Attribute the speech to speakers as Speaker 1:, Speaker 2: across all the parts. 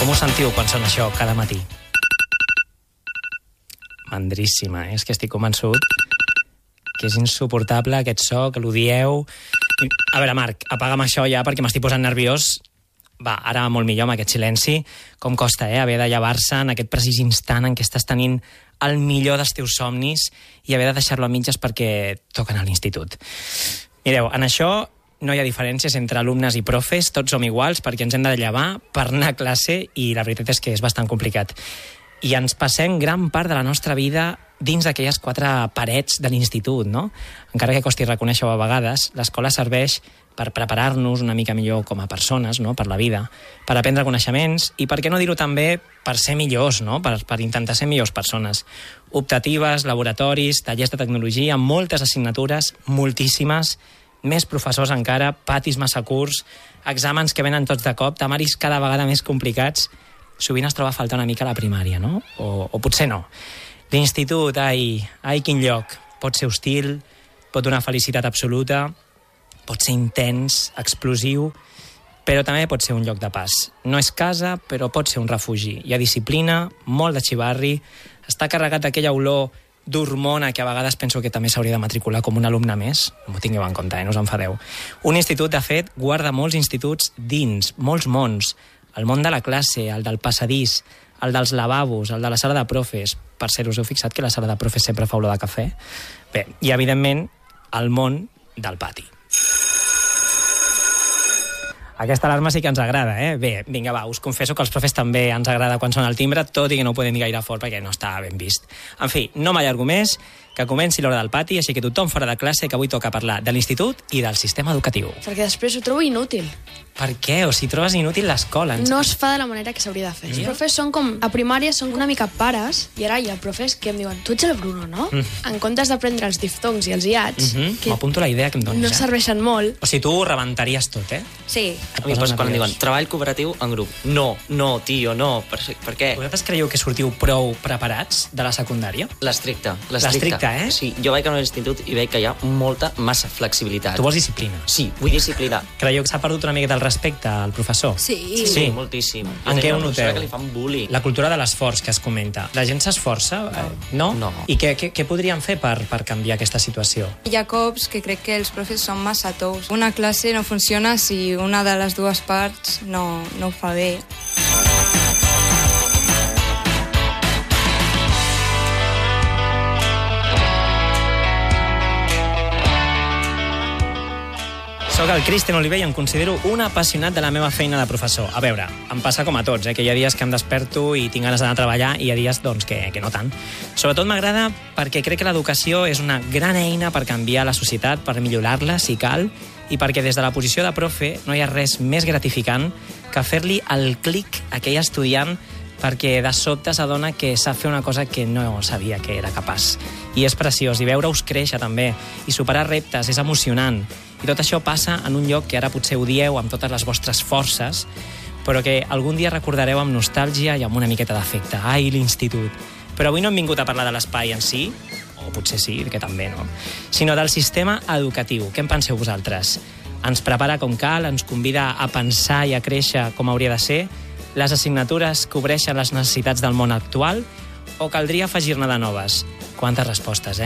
Speaker 1: Com ho sentiu quan sona això cada matí? Mandríssima, és que estic convençut que és insuportable aquest so, que l'odieu. A veure, Marc, apaga'm això ja perquè m'estic posant nerviós. Va, ara molt millor amb aquest silenci. Com costa, haver de llevar-se en aquest precís instant en què estàs tenint el millor dels teus somnis i haver de deixar-lo a mitges perquè toquen a l'institut. Mireu, en això no hi ha diferències entre alumnes i profes, tots som iguals perquè ens hem de llevar per anar a classe i la veritat és que és bastant complicat. I ens passem gran part de la nostra vida dins d'aquelles 4 parets de l'institut, no? Encara que costi reconèixer-ho a vegades, l'escola serveix per preparar-nos una mica millor com a persones, no? Per la vida, per aprendre coneixements i, per què no dir-ho també, per ser millors, no? Per intentar ser millors persones. Optatives, laboratoris, tallers de tecnologia, moltes assignatures, moltíssimes, més professors encara, patis massa curts, exàmens que venen tots de cop, temaris cada vegada més complicats. Sovint es troba a faltar una mica la primària, no? O potser no. L'institut, ai, quin lloc. Pot ser hostil, pot donar felicitat absoluta, pot ser intens, explosiu, però també pot ser un lloc de pas. No és casa, però pot ser un refugi. Hi ha disciplina, molt de xivarri, està carregat d'aquella olor d'hormona que a vegades penso que també s'hauria de matricular com un alumne més. No m'ho tingueu en compte, no us enfadeu. Un institut, de fet, guarda molts instituts dins, molts mons. El món de la classe, el del passadís, el dels lavabos, el de la sala de profes. Per cert, us heu fixat que la sala de profes sempre fa olor de cafè? Bé, i evidentment el món del pati. Aquesta alarma sí que ens agrada, Bé, vinga, va, us confesso que als profes també ens agrada quan sona el timbre, tot i que no ho podem dir gaire fort perquè no està ben vist. En fi, no m'allargo més, que comenci l'hora del pati, així que tothom fora de classe, que avui toca parlar de l'institut i del sistema educatiu.
Speaker 2: Perquè després ho trobo inútil.
Speaker 1: Per què? O si trobes inútil l'escola?
Speaker 2: No es fa de la manera que s'hauria de fer. Els profes són com, a primària són una mica pares, i ara hi ha profes que em diuen, tu ets el Bruno, no? En comptes d'aprendre els diftongs i els iats, que
Speaker 1: m'apunto la idea que em dones,
Speaker 2: no serveixen molt.
Speaker 1: O sigui, tu ho rebentaries tot,
Speaker 2: Sí.
Speaker 3: A mi quan em diuen, treball cooperatiu en grup. No, tio, no. Per què?
Speaker 1: Vosaltres creieu que sortiu prou preparats de la secundària?
Speaker 3: L'estricte.
Speaker 1: L'estricte,
Speaker 3: Sí, jo vaig a l'institut i veig que hi ha massa flexibilitat.
Speaker 1: Tu vols disciplina?
Speaker 3: Sí, vull disciplina.
Speaker 1: Creieu que s'ha perdut una miqueta el respecte al professor?
Speaker 3: Sí, moltíssim.
Speaker 1: En què ho noteu?
Speaker 3: Que li fan bullying.
Speaker 1: La cultura de l'esforç que es comenta. La gent s'esforça? No? I què podríem fer per canviar aquesta situació?
Speaker 4: Hi ha cops que crec que els profes són massa tous. Una classe no funciona si una de les dues parts no ho fa bé.
Speaker 1: Soc el Cristian Oliver i em considero un apassionat de la meva feina de professor. A veure, em passa com a tots, que hi ha dies que em desperto i tinc ganes d'anar a treballar i hi ha dies doncs, que no tant. Sobretot m'agrada perquè crec que l'educació és una gran eina per canviar la societat, per millorar-la, si cal, i perquè des de la posició de profe no hi ha res més gratificant que fer-li el clic a aquell estudiant perquè de sobte s'adona que sap fer una cosa que no sabia que era capaç. I és preciós, i veure-us créixer també, i superar reptes, és emocionant. I tot això passa en un lloc que ara potser odieu amb totes les vostres forces, però que algun dia recordareu amb nostàlgia i amb una miqueta d'afecte. Ai, l'institut. Però avui no hem vingut a parlar de l'espai en si, o potser sí, que també, no? Sinó del sistema educatiu. Què en penseu vosaltres? Ens prepara com cal, ens convida a pensar i a créixer com hauria de ser? Les assignatures cobreixen les necessitats del món actual o caldria afegir-ne de noves? Quantes respostes,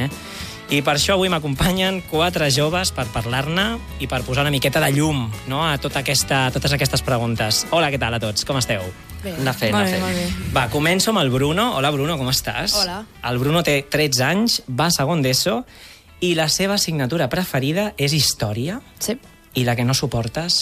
Speaker 1: I per això avui m'acompanyen 4 joves per parlar-ne i per posar una miqueta de llum, no?, a totes aquestes preguntes. Hola, què tal a tots? Com esteu?
Speaker 2: Bé.
Speaker 3: Anar fent.
Speaker 4: Molt bé.
Speaker 1: Va, començo amb el Bruno. Hola, Bruno, com estàs?
Speaker 2: Hola.
Speaker 1: El Bruno té 13 anys, va a segon d'ESO i la seva assignatura preferida és història
Speaker 2: Sí.
Speaker 1: i la que no suportes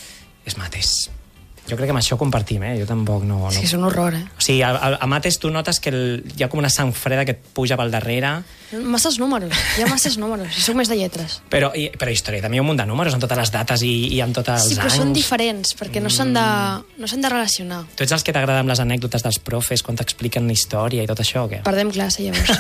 Speaker 1: és mates. Jo crec que amb això compartim, Jo tampoc no...
Speaker 2: Sí, és un horror,
Speaker 1: O sigui, a mates tu notes que hi ha com una sang freda que et puja pel darrere.
Speaker 2: Masses números, hi ha masses números, i soc més de lletres.
Speaker 1: Però història també hi ha un munt de números, amb totes les dates i amb tots els anys.
Speaker 2: Sí, però són diferents, perquè no s'han de relacionar.
Speaker 1: Tu ets els que t'agrada amb les anècdotes dels profes, quan t'expliquen la història i tot això, o què?
Speaker 2: Perdem classe, llavors.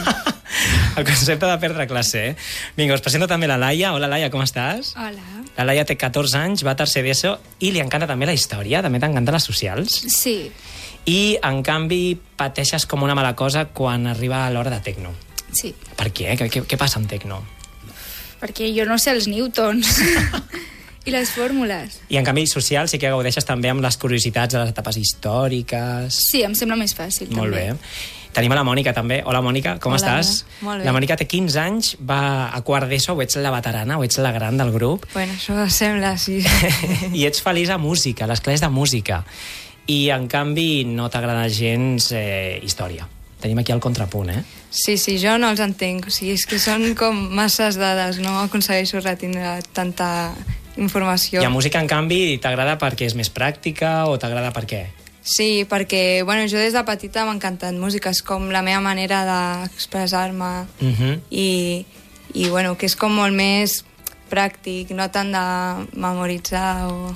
Speaker 1: El concepte de perdre classe, Vinga, us presento també la Laia. Hola, Laia, com estàs?
Speaker 4: Hola.
Speaker 1: La Laia té 14 anys, va a tercer d'ESO i li encanta també la història, també t'encanten les socials.
Speaker 4: Sí.
Speaker 1: I, en canvi, pateixes com una mala cosa quan arriba l'hora de Tecno.
Speaker 4: Sí.
Speaker 1: Per què? Què passa amb Tecno?
Speaker 4: Perquè jo no sé els newtons.
Speaker 5: I les fórmules.
Speaker 1: I en canvi social sí que gaudeixes també amb les curiositats de les etapes històriques.
Speaker 5: Sí, em sembla més fàcil.
Speaker 1: Molt
Speaker 5: també.
Speaker 1: bé. Tenim a la Mònica també. Hola Mònica, com estàs?
Speaker 4: Molt bé.
Speaker 1: La Mònica té 15 anys, va a quart d'ESO, o ets la veterana o ets la gran del grup.
Speaker 4: Bueno, això sembla, sí.
Speaker 1: I ets feliç a música, a les classes de música. I en canvi no t'agrada gens història. Tenim aquí el contrapunt,
Speaker 4: Sí, jo no els entenc. O sigui, és que són com masses dades, no aconsegueixo retindre tanta informació.
Speaker 1: I a música, en canvi, t'agrada perquè és més pràctica o t'agrada per què?
Speaker 4: Sí, perquè bueno, jo des de petita m'ha encantat música, és com la meva manera d'expressar-me i bueno, que és com molt més pràctic, no tant de memoritzar o...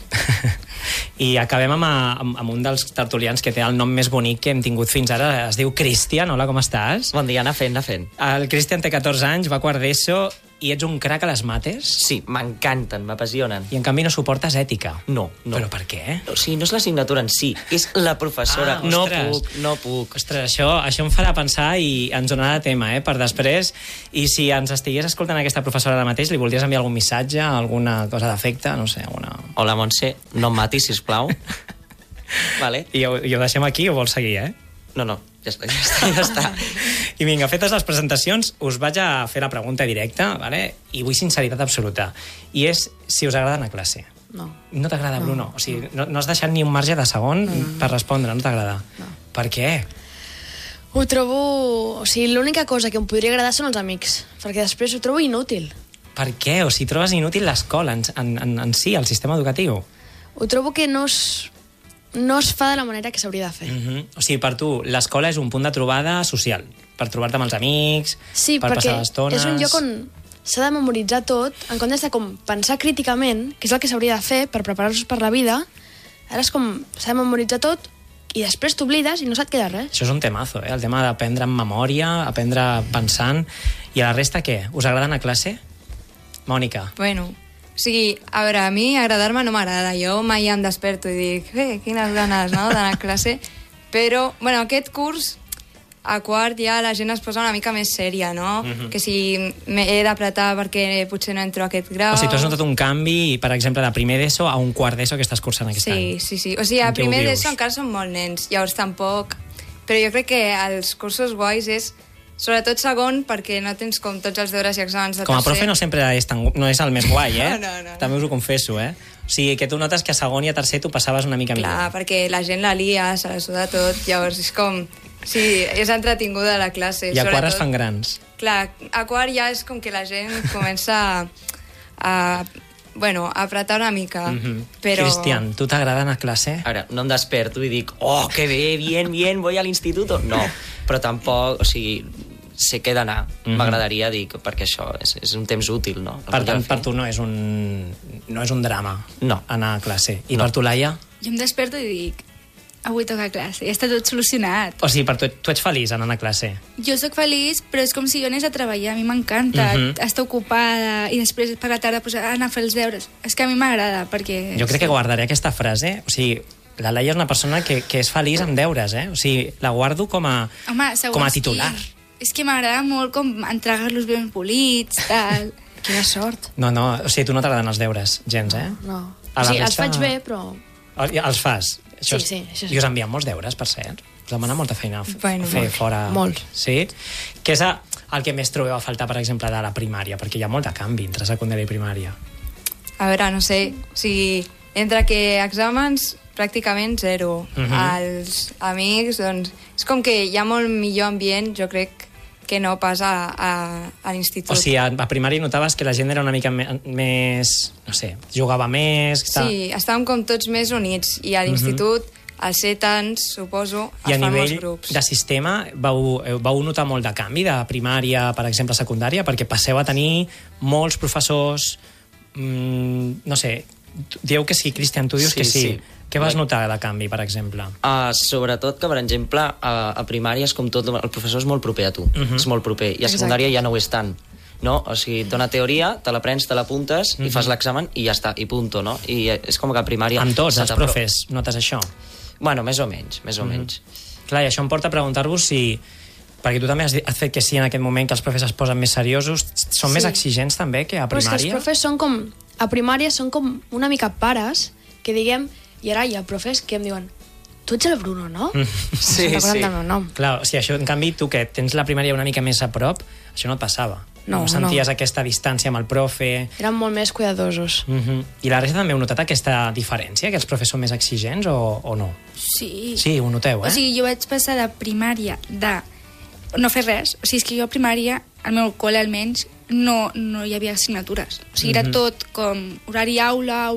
Speaker 1: I acabem amb un dels tertulians que té el nom més bonic que hem tingut fins ara. Es diu Cristian. Hola, com estàs?
Speaker 3: Bon dia, anar fent.
Speaker 1: El Cristian té 14 anys, va a quart d'ESO i ets un crac a les mates?
Speaker 3: Sí, m'encanten, m'apassionen.
Speaker 1: I en canvi no suportes ètica?
Speaker 3: No.
Speaker 1: Però per què?
Speaker 3: O sigui, no és l'assignatura en si, és la professora. No puc.
Speaker 1: Ostres, això em farà pensar i ens donarà tema, per després. I si ens estigués escoltant aquesta professora ara mateix, li voldries enviar algun missatge, alguna cosa d'afecte, no sé, alguna...
Speaker 3: Hola, Montse, no em matis, sisplau. Vale.
Speaker 1: I ho deixem aquí o vols seguir,
Speaker 3: No, ja està.
Speaker 1: I vinga, fetes les presentacions, us vaig a fer la pregunta directa, vale? I vull sinceritat absoluta. I és si us agrada anar a classe.
Speaker 2: No.
Speaker 1: No t'agrada, Bruno? O sigui, no has deixat ni un marge de segon per respondre, no t'agrada?
Speaker 2: No.
Speaker 1: Per què?
Speaker 2: Ho trobo... O sigui, l'única cosa que em podria agradar són els amics, perquè després ho trobo inútil.
Speaker 1: Per què? O sigui, trobes inútil l'escola en si, el sistema educatiu?
Speaker 2: Ho trobo que no es fa de la manera que s'hauria de fer.
Speaker 1: O sigui, per tu, l'escola és un punt de trobada social, per trobar-te amb els amics,
Speaker 2: sí,
Speaker 1: per passar
Speaker 2: Sí,
Speaker 1: estones...
Speaker 2: perquè és un lloc on s'ha de memoritzar tot, en comptes de com pensar críticament, que és el que s'hauria de fer per preparar-nos per la vida, ara és com s'ha de memoritzar tot i després t'oblides i no se't queda res.
Speaker 1: Això és un temazo, el tema d'aprendre en memòria, aprendre pensant... I a la resta, què? Us agrada anar a classe? Mònica?
Speaker 4: Bueno... O sigui, a veure, a mi agradar-me no m'agrada. Jo mai em desperto i dic, quines ganes, no?, d'anar a classe. Però, bueno, aquest curs, a quart ja la gent es posa una mica més sèria, no? Que si he d'apretar perquè potser no entro a aquest grau...
Speaker 1: O sigui, tu has notat un canvi, per exemple, de primer d'ESO a un quart d'ESO que estàs cursant aquest any.
Speaker 4: Sí. O sigui, a primer d'ESO encara són molt nens, llavors tampoc... Però jo crec que els cursos guais és... Sobretot segon, perquè no tens com tots els deures i exàmens de tercer.
Speaker 1: Com a profe no sempre no és el més guai,
Speaker 4: No.
Speaker 1: També us ho confesso, O sigui, que tu notes que a segon i a tercer tu passaves una mica millor.
Speaker 4: Clar, perquè la gent la lia, se la suda tot, llavors és com... Sí, és entretinguda la classe.
Speaker 1: I a quart es fan grans.
Speaker 4: Clar, a quart ja és com que la gent comença a apretar una mica, però...
Speaker 1: Cristian, tu t'agrada anar a classe?
Speaker 3: Ara, no em desperto i dic, oh, que bé, bien, voy al instituto. No, però tampoc, o sigui, sé que he d'anar. M'agradaria dir, perquè això és un temps útil, no?
Speaker 1: Per tant, per tu no és un drama anar a classe. I per tu, Laia?
Speaker 5: Jo em desperto i dic, avui toca classe, ja està tot solucionat.
Speaker 1: O sigui, per tu ets feliç anant a classe?
Speaker 5: Jo sóc feliç, però és com si jo anés a treballar, a mi m'encanta estar ocupada i després per la tarda anar a fer els deures. És que a mi m'agrada, perquè...
Speaker 1: Jo crec que guardaré aquesta frase, o sigui, la Laia és una persona que és feliç amb deures, O sigui, la guardo com a titular.
Speaker 5: Sí. És que m'agrada molt com entregar-los ben polits, tal...
Speaker 2: Quina sort.
Speaker 1: No, o sigui, tu no t'agraden els deures, gens,
Speaker 2: No. O sigui, els faig bé, però...
Speaker 1: Els fas?
Speaker 2: Sí, això sí.
Speaker 1: I us envien molts deures, per cert? Us demana molta feina fer fora...
Speaker 2: Molt.
Speaker 1: Sí? Què és el que més trobeu a faltar, per exemple, de la primària? Perquè hi ha molt de canvi entre secundària i primària.
Speaker 4: A veure, no sé, o sigui, entre que exàmens pràcticament zero. Els amics, doncs... És com que hi ha molt millor ambient, jo crec, que no pas a l'institut.
Speaker 1: O sigui, a primària notaves que la gent era una mica més... No sé, jugava més...
Speaker 4: Sí, estàvem com tots més units. I a l'institut, al ser tants, suposo, es fan molts grups.
Speaker 1: I a nivell de sistema, vau notar molt de canvi de primària, per exemple, a secundària? Perquè passeu a tenir molts professors... no sé, dieu que sí, Cristian, tu dius que sí. Què vas notar de canvi, per exemple?
Speaker 3: Sobretot que, per exemple, a primària és com tot, el professor és molt proper a tu, és molt proper, i a secundària ja no ho és tant. No? O sigui, et dona teoria, te l'aprens, te l'apuntes, i fas l'examen i ja està, i punto, no? I és com que a primària...
Speaker 1: Amb tots els profes notes això?
Speaker 3: Bueno, més o menys.
Speaker 1: Clar, i això em porta a preguntar-vos si... Perquè tu també has fet que sí en aquest moment que els profes es posen més seriosos. Són més exigents també que a primària?
Speaker 2: Però és que els profes són com a primària són com una mica pares que diguem, i ara hi ha profes que em diuen tu ets el Bruno, no?
Speaker 3: Sí, sí.
Speaker 2: Del meu nom.
Speaker 1: Clar, o sigui, això, en canvi, tu que tens la primària una mica més a prop, això no et passava.
Speaker 2: No,
Speaker 1: senties
Speaker 2: no.
Speaker 1: aquesta distància amb el profe...
Speaker 2: Eren molt més cuidadosos.
Speaker 1: I la resta també heu notat aquesta diferència, que els profes són més exigents o no?
Speaker 5: Sí.
Speaker 1: Sí, ho noteu,
Speaker 5: O sigui, jo vaig passar de primària de no fer res. O sigui, és que jo a primària, al meu col·le almenys, no hi havia assignatures. O sigui, era tot com horari aula,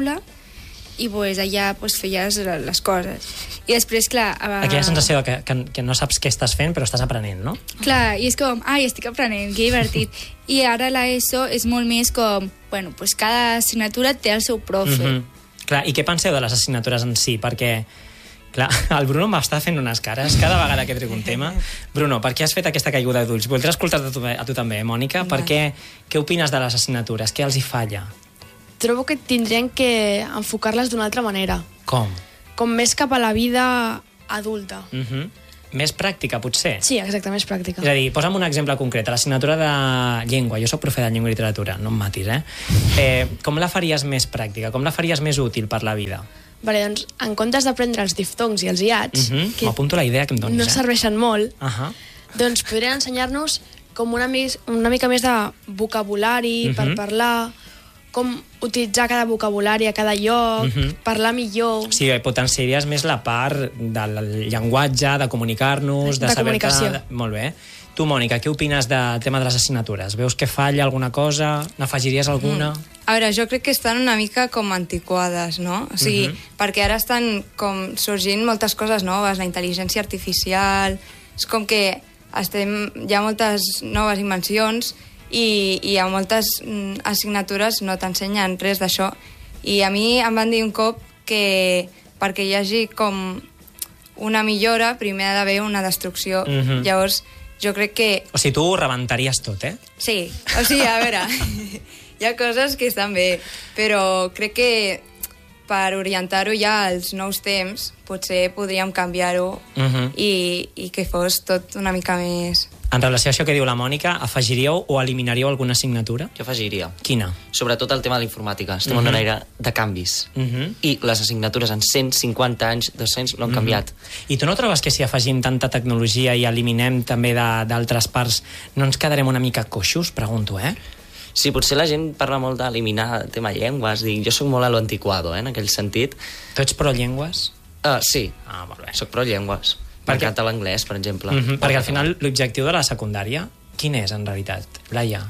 Speaker 5: i pues, allà pues, feies les coses. I després, clar...
Speaker 1: Aquella sensació que no saps què estàs fent, però estàs aprenent, no?
Speaker 5: Clar, i és com, ai, estic aprenent, que divertit. I ara l'ESO és molt més com, bueno, pues cada assignatura té el seu profe.
Speaker 1: Clar, i què penseu de les assignatures en si? Perquè, clar, el Bruno m'està fent unes cares cada vegada que trec un tema. Bruno, per què has fet aquesta caiguda d'ulls? Voldré escoltar-te a tu també, Mònica. Què opines de les assignatures? Què els hi falla?
Speaker 2: Trobo que tindrien que enfocar-les d'una altra manera.
Speaker 1: Com?
Speaker 2: Com més cap a la vida adulta.
Speaker 1: Més pràctica, potser?
Speaker 2: Sí, exacte, més pràctica.
Speaker 1: És a dir, posa'm un exemple concret. A l'assignatura de llengua, jo soc profe de llengua i literatura, no em matis, com la faries més pràctica? Com la faries més útil per la vida?
Speaker 2: Vale, doncs, en comptes d'aprendre els diftongs i els iats, que
Speaker 1: m'apunto la idea que em donis,
Speaker 2: no serveixen molt,
Speaker 1: doncs
Speaker 2: podrien ensenyar-nos com una mica més de vocabulari per parlar, com utilitzar cada vocabulari a cada lloc, parlar millor...
Speaker 1: Sí, potenciaries més la part del llenguatge, de comunicar-nos, de saber...
Speaker 2: comunicació.
Speaker 1: Molt bé. Tu, Mònica, què opines del tema de les assignatures? Veus que falla alguna cosa? N'afegiries alguna?
Speaker 4: A veure, jo crec que estan una mica com antiquades, no? O sigui, perquè ara estan com sorgint moltes coses noves, la intel·ligència artificial... És com que hi ha moltes noves invencions i hi ha moltes assignatures no t'ensenyen res d'això. I a mi em van dir un cop que perquè hi hagi com una millora, primer ha d'haver una destrucció. Llavors, jo crec que...
Speaker 1: O sigui, tu ho rebentaries tot,
Speaker 4: Sí, o sigui, a veure, hi ha coses que estan bé, però crec que per orientar-ho ja als nous temps potser podríem canviar-ho i que fos tot una mica més...
Speaker 1: En relació a això que diu la Mònica, afegiríeu o eliminaríeu alguna assignatura?
Speaker 3: Jo afegiria.
Speaker 1: Quina?
Speaker 3: Sobretot el tema de la informàtica. Estem en una era de canvis. I les assignatures en 150 anys, 200, no han canviat.
Speaker 1: I tu no trobes que si afegim tanta tecnologia i eliminem també d'altres parts, no ens quedarem una mica coixos? Pregunto,
Speaker 3: Sí, potser la gent parla molt d'eliminar el tema llengües. Jo soc molt a lo antiquado, en aquell sentit.
Speaker 1: Tu ets pro llengües?
Speaker 3: Sí.
Speaker 1: Molt bé.
Speaker 3: Soc pro llengües. M'encanta l'anglès, per exemple.
Speaker 1: Perquè al final l'objectiu de la secundària, quin és en realitat, Laia?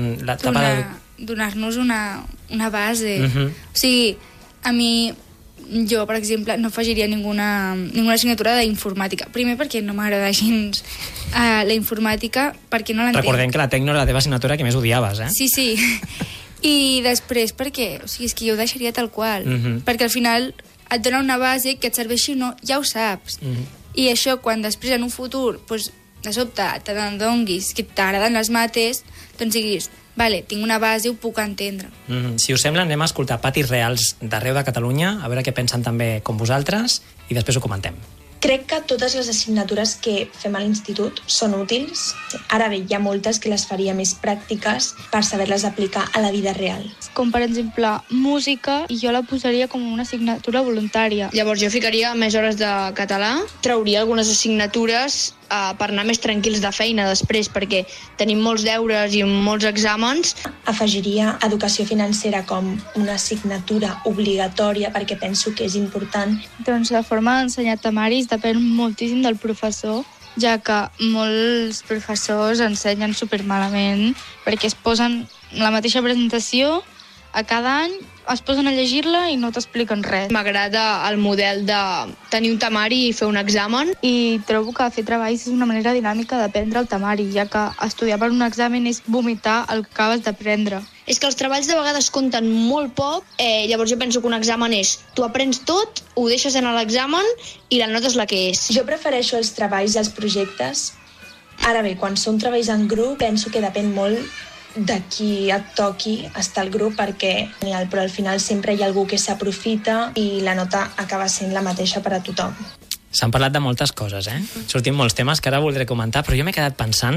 Speaker 5: Donar-nos una base. O sigui, a mi, jo, per exemple, no afegiria ninguna assignatura d'informàtica. Primer perquè no m'agrada gens la informàtica, perquè no l'entenc.
Speaker 1: Recordem que la tecno era la teva assignatura que més odiaves,
Speaker 5: Sí. I després perquè, o sigui, és que jo ho deixaria tal qual. Perquè al final et dona una base que et serveixi o no, ja ho saps. I això, quan després en un futur, doncs, de sobte, t'adonguis que t'agraden les mates, doncs diguis, vale, tinc una base, ho puc entendre.
Speaker 1: Si us sembla, anem a escoltar patis reals d'arreu de Catalunya, a veure què pensen també com vosaltres, i després ho comentem.
Speaker 6: Crec que totes les assignatures que fem a l'institut són útils. Ara bé, hi ha moltes que les faria més pràctiques per saber-les aplicar a la vida real.
Speaker 7: Com, per exemple, música, i jo la posaria com una assignatura voluntària.
Speaker 8: Llavors jo ficaria més hores de català, trauria algunes assignatures per anar més tranquils de feina després, perquè tenim molts deures i molts exàmens.
Speaker 6: Afegiria educació financera com una assignatura obligatòria perquè penso que és important.
Speaker 7: Doncs la forma d'ensenyar temaris depèn moltíssim del professor, ja que molts professors ensenyen supermalament perquè es posen la mateixa presentació a cada any, es posen a llegir-la i no t'expliquen res.
Speaker 8: M'agrada el model de tenir un temari i fer un examen.
Speaker 7: I trobo que fer treballs és una manera dinàmica d'aprendre el temari, ja que estudiar per un examen és vomitar el que acabes d'aprendre.
Speaker 8: És que els treballs de vegades compten molt poc, llavors jo penso que un examen és tu aprens tot, ho deixes en l'examen i la nota és la que és.
Speaker 6: Jo prefereixo els treballs als projectes. Ara bé, quan són treballs en grup, penso que depèn molt de qui et toqui estar al grup, perquè però al final sempre hi ha algú que s'aprofita i la nota acaba sent la mateixa per a tothom.
Speaker 1: S'han parlat de moltes coses, Sortim molts temes que ara voldré comentar, però jo m'he quedat pensant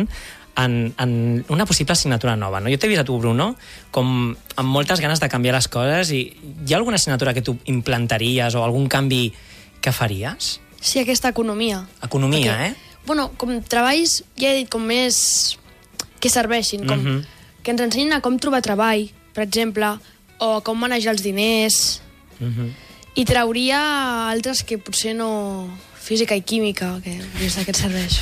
Speaker 1: en una possible assignatura nova, no? Jo t'he vist a tu, Bruno, com amb moltes ganes de canviar les coses, i hi ha alguna assignatura que tu implantaries o algun canvi que faries?
Speaker 2: Sí, aquesta economia.
Speaker 1: Economia,
Speaker 2: Perquè, bueno, com treballs, ja he dit, com més que serveixin, com que ens ensenyin a com trobar treball, per exemple, o com manejar els diners, i trauria altres que potser no... Física i química, que des d'aquest serveix.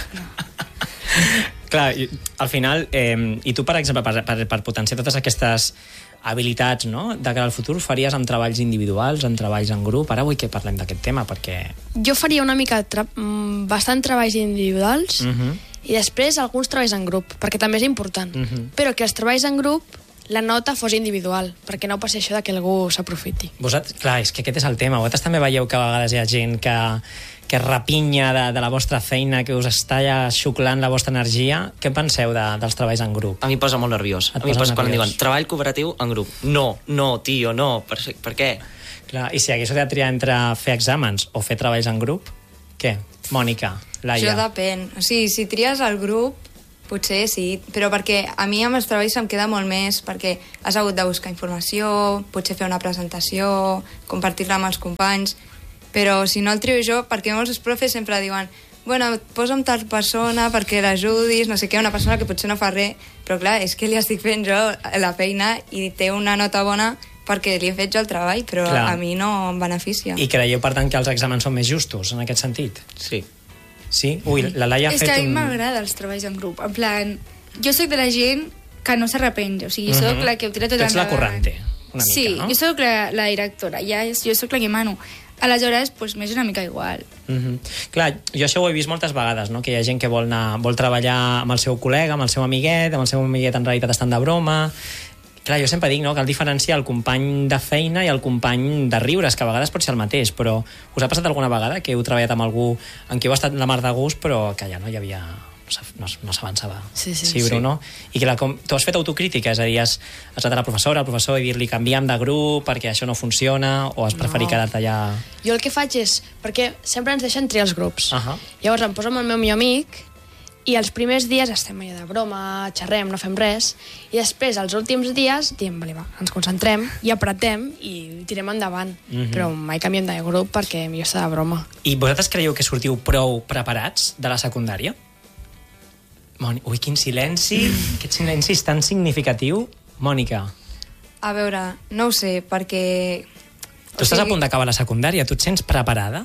Speaker 1: Clar, al final, i tu, per exemple, per potenciar totes aquestes habilitats, no?, de cara al futur, faries amb treballs individuals, amb treballs en grup? Ara vull que parlem d'aquest tema, perquè...
Speaker 2: Jo faria una mica bastant treballs individuals i després alguns treballs en grup, perquè també és important. Però que els treballs en grup la nota fos individual, perquè no passi això de que algú s'aprofiti.
Speaker 1: Clar, és que aquest és el tema. Vosaltres també veieu que a vegades hi ha gent que rapinya de la vostra feina, que us està ja xuclant la vostra energia. Què penseu dels treballs en grup?
Speaker 3: A mi em posa molt nerviós. A mi em posa quan em diuen treball cooperatiu en grup. No, tio, no. Per què?
Speaker 1: Clar, i si haguéssiu de triar entre fer exàmens o fer treballs en grup, què? Mònica, Laia.
Speaker 4: Això depèn. O sigui, si tries el grup, potser sí, però perquè a mi amb els treballs em queda molt més, perquè has hagut de buscar informació, potser fer una presentació, compartir-la amb els companys, però si no el trio jo, perquè molts profes sempre diuen bueno, posa'm tal persona perquè l'ajudis, no sé què, una persona que potser no fa res, però clar, és que li estic fent jo la feina i té una nota bona perquè li he fet jo el treball, però clar, a mi no em beneficia.
Speaker 1: I creieu, per tant, que els exàmens són més justos en aquest sentit?
Speaker 3: Sí.
Speaker 1: Sí? Ui, la Laia ha fet
Speaker 5: És que a mi m'agrada els treballs en grup. En plan, jo soc de la gent que no s'arrepenja. O sigui, soc la que ho tira tot endavant.
Speaker 1: Tu ets la corrente, una mica,
Speaker 5: sí,
Speaker 1: no?
Speaker 5: jo soc la directora, jo soc la que mano. Aleshores, doncs, m'és una mica igual.
Speaker 1: Clar, jo això ho he vist moltes vegades, no? Que hi ha gent que vol treballar amb el seu col·lega, amb el seu amiguet en realitat estan de broma. Clar, jo sempre dic, no?, cal diferenciar el company de feina i el company de riures, que a vegades pot ser el mateix, però us ha passat alguna vegada que heu treballat amb algú en qui heu estat la mar de gust, però que ja no hi havia... no s'avançava. Sí, Bruno? I que tu has fet autocrítica, és a dir, has anat a la professora, al professor, i dir-li canvia'm de grup perquè això no funciona, o has preferit quedar-te allà...
Speaker 2: Jo el que faig és... Perquè sempre ens deixen triar els grups. Llavors em poso amb el meu millor amic i els primers dies estem allà de broma, xerrem, no fem res, i després, els últims dies, diem, vale, va, ens concentrem i apretem i tirem endavant. Però mai canviem de grup perquè millor està de broma.
Speaker 1: I vosaltres creieu que sortiu prou preparats de la secundària? Ui, quin silenci, aquest silenci és tan significatiu. Mònica.
Speaker 4: A veure, no ho sé, perquè...
Speaker 1: Tu estàs a punt d'acabar la secundària, tu et sents preparada?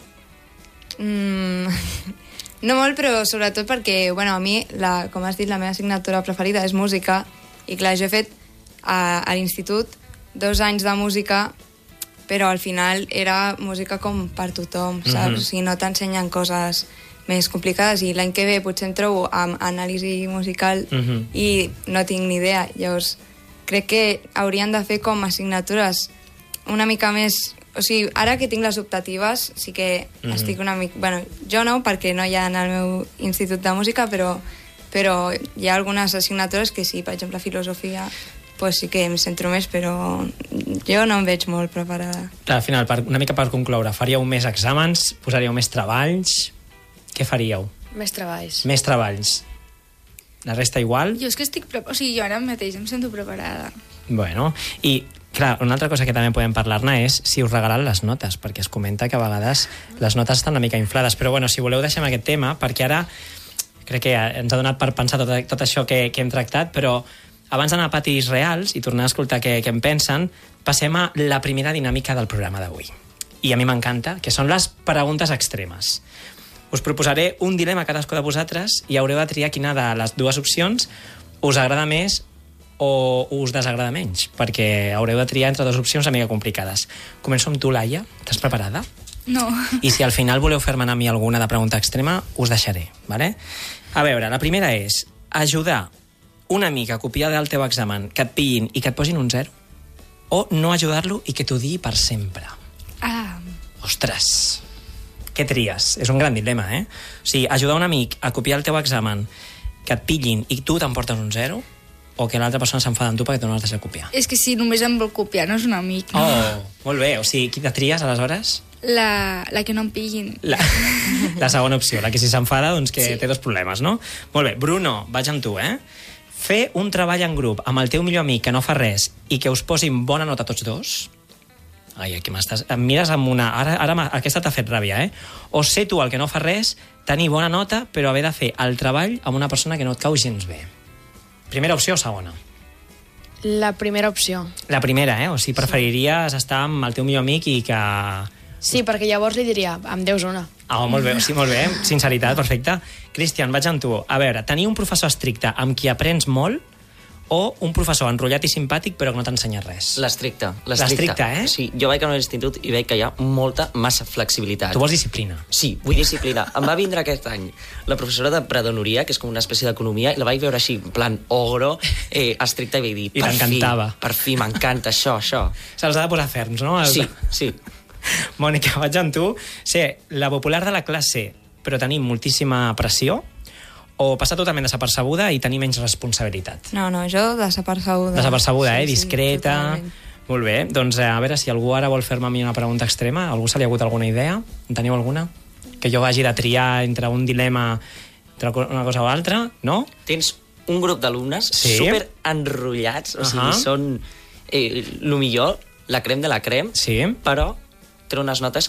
Speaker 4: No molt, però sobretot perquè, bueno, a mi, com has dit, la meva assignatura preferida és música, i clar, jo he fet a l'institut 2 anys de música, però al final era música com per tothom, saps? O sigui, no t'ensenyen coses més complicades, i l'any que ve potser em trobo amb anàlisi musical i no tinc ni idea. Llavors, crec que haurien de fer com assignatures una mica més... O sigui, ara que tinc les optatives, sí que estic una mica... Bueno, jo no, perquè no hi ha en el meu institut de música, però hi ha algunes assignatures que sí, per exemple, filosofia, pues sí que em centro més, però jo no em veig molt preparada.
Speaker 1: Clar, al final, una mica per concloure, faríeu més exàmens, posaríeu més treballs... Què faríeu?
Speaker 2: Més treballs.
Speaker 1: Més treballs. La resta igual?
Speaker 5: Jo és que o sigui, jo ara mateix em sento preparada.
Speaker 1: Bueno, i clar, una altra cosa que també podem parlar-ne és si us regalen les notes, perquè es comenta que a vegades les notes estan una mica inflades, però bueno, si voleu deixem aquest tema, perquè ara crec que ens ha donat per pensar tot això que hem tractat, però abans d'anar a patis reals i tornar a escoltar què en pensen, passem a la primera dinàmica del programa d'avui. I a mi m'encanta, que són les preguntes extremes. Us proposaré un dilema a cadascú de vosaltres i haureu de triar quina de les dues opcions us agrada més o us desagrada menys, perquè haureu de triar entre dues opcions una mica complicades. Començo amb tu, Laia. Estàs preparada?
Speaker 5: No.
Speaker 1: I si al final voleu fer-me a mi alguna de pregunta extrema, us deixaré, vale? A veure, la primera és ajudar un amic a copiar del teu examen, que et pillin i que et posin un 0, o no ajudar-lo i que t'ho digui per sempre. Ostres! Què tries? És un gran dilema, eh? O sigui, ajudar un amic a copiar el teu examen, que et pillin i tu t'emportes un 0, o que l'altra persona s'enfada amb tu perquè tu no l'has deixat copiar?
Speaker 5: És que si només em vol copiar, no és un amic. No?
Speaker 1: Molt bé. O sigui, quina tries, aleshores?
Speaker 5: La que no em pillin.
Speaker 1: La segona opció, la que si s'enfada, doncs que té dos problemes, no? Molt bé. Bruno, vaig amb tu, Fer un treball en grup amb el teu millor amic que no fa res i que us posin bona nota tots dos... Ai, aquí m'estàs... Em mires amb una... Ara aquesta t'ha fet ràbia, O ser tu el que no fa res, tenir bona nota, però haver de fer el treball amb una persona que no et cau gens bé. Primera opció o segona?
Speaker 2: La primera opció.
Speaker 1: La primera, O sigui, preferiries estar amb el teu millor amic i que...
Speaker 2: Sí, perquè llavors li diria, em deus una.
Speaker 1: Molt bé, sí, molt bé. Sinceritat, perfecte. Cristian, vaig amb tu. A veure, tenir un professor estricte amb qui aprens molt o un professor enrotllat i simpàtic però que no t'ensenya res?
Speaker 3: L'estricte.
Speaker 1: L'estricte,
Speaker 3: Sí, jo vaig a l'institut i veig que hi ha massa flexibilitat.
Speaker 1: Tu vols disciplina?
Speaker 3: Sí, vull disciplina. Em va vindre aquest any la professora de predonoria, que és com una espècie d'economia, i la vaig veure així, en plan ogro, estricta, i vaig dir,
Speaker 1: I t'encantava.
Speaker 3: Per fi, m'encanta això.
Speaker 1: Se'ls ha de posar ferms, no?
Speaker 3: Sí.
Speaker 1: Mònica, vaig amb tu. Ser la popular de la classe però tenir moltíssima pressió o passar totalment desapercebuda i tenir menys responsabilitat?
Speaker 4: No, jo desapercebuda.
Speaker 1: Desapercebuda,
Speaker 4: Sí,
Speaker 1: discreta...
Speaker 4: totalment.
Speaker 1: Molt bé, doncs a veure si algú ara vol fer-me a mi una pregunta extrema. Algú se li ha hagut alguna idea? En teniu alguna? Que jo hagi de triar entre un dilema, entre una cosa o altra, no?
Speaker 3: Tens un grup d'alumnes super enrotllats, o sigui, són lo millor, la crem de la crem, però té unes notes